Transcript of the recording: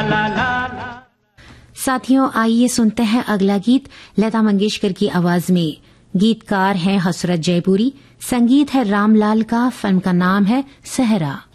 साथियों, आइए सुनते हैं अगला गीत लता मंगेशकर की आवाज में। गीतकार हैं हसरत जयपुरी, संगीत है रामलाल का, फिल्म का नाम है सहरा।